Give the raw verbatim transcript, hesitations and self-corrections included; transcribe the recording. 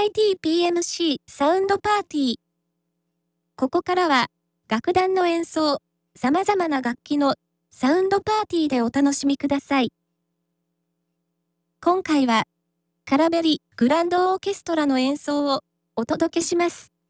アイティーピーエムシー サウンドパーティー。ここからは、楽団の演奏、様々な楽器のサウンドパーティーでお楽しみください。今回は、カラベリグランドオーケストラの演奏をお届けします。